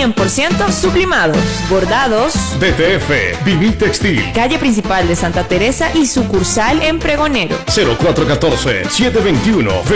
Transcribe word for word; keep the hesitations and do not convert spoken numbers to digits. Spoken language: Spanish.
cien por ciento sublimados, bordados. D T F, Vivid Textil. Calle principal de Santa Teresa y sucursal en Pregonero. cero cuatro uno cuatro, siete dos uno